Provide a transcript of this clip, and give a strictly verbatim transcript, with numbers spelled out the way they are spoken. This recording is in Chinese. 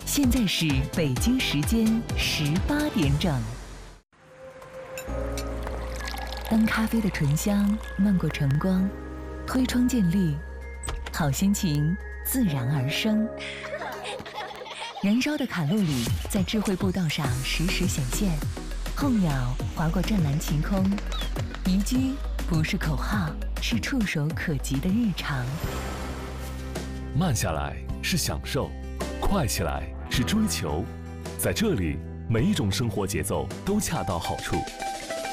现在是北京时间十八点整。当咖啡的醇香漫过晨光，推窗见绿，好心情自然而生。燃烧的卡路里在智慧步道上实时显现，候鸟划过湛蓝晴空，宜居不是口号，是触手可及的日常。 慢下来是享受，快起来是追求，在这里，每一种生活节奏都恰到好处。